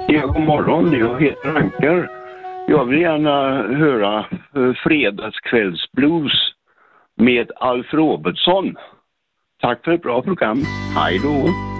Ja, god morgon. Jag heter Anker. Jag vill gärna höra fredagskvällsblues med Alf Robertson. Tack för ett bra program. Hej då!